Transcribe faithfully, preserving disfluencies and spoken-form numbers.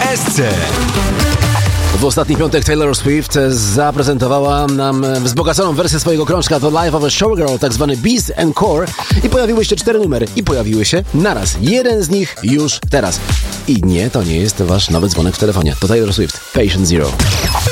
S C. W ostatni piątek Taylor Swift zaprezentowała nam wzbogaconą wersję swojego krążka The Life of a Showgirl, tak zwany Beast Encore, i pojawiły się cztery numery i pojawiły się naraz. Jeden z nich już teraz. I nie, to nie jest wasz nowy dzwonek w telefonie. To Taylor Swift, Patient Zero.